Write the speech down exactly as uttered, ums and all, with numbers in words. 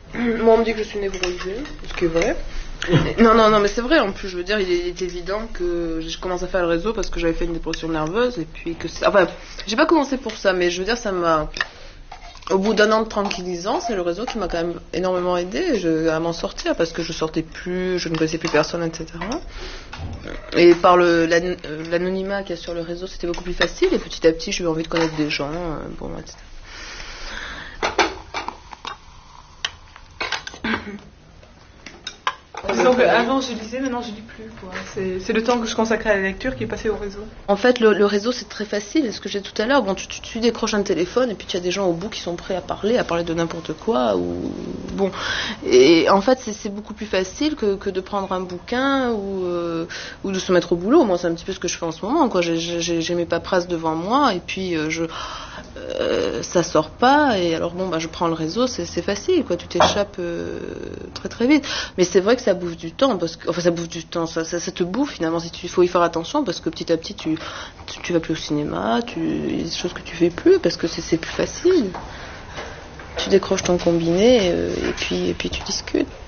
Moi, on me dit que je suis névrosée, ce qui est vrai. Non, non, non, mais c'est vrai, en plus, je veux dire, il est, il est évident que je commence à faire le réseau parce que j'avais fait une dépression nerveuse, et puis que c'est... Enfin, j'ai pas commencé pour ça, mais je veux dire, ça m'a... Au bout d'un an de tranquillisant, c'est le réseau qui m'a quand même énormément aidé je, à m'en sortir, parce que je sortais plus, je ne connaissais plus personne, et cetera. Et par le, l'an, l'anonymat qu'il y a sur le réseau, c'était beaucoup plus facile, et petit à petit, j'ai eu envie de connaître des gens, euh, bon, et cetera. Disons qu'avant je lisais, maintenant je lis plus. Quoi. C'est, c'est le temps que je consacrais à la lecture qui est passé au réseau. En fait, le, le réseau c'est très facile. Ce que j'ai dit tout à l'heure, bon, tu, tu, tu décroches un téléphone et puis tu as des gens au bout qui sont prêts à parler, à parler de n'importe quoi. Ou bon, et en fait, c'est, c'est beaucoup plus facile que, que de prendre un bouquin ou euh, ou de se mettre au boulot. Moi, c'est un petit peu ce que je fais en ce moment. Quoi, j'ai, j'ai, j'ai mes paperasses devant moi et puis euh, je euh, ça sort pas. Et alors bon, bah je prends le réseau, c'est, c'est facile. Quoi, tu t'échappes euh, très très vite. Mais c'est vrai que ça bouffe du temps, parce que, enfin ça bouffe du temps, ça, ça, ça te bouffe finalement, si tu, il faut y faire attention parce que petit à petit tu, tu, tu vas plus au cinéma, tu, il y a des choses que tu fais plus parce que c'est, c'est plus facile. Tu décroches ton combiné euh, et puis, et puis tu discutes.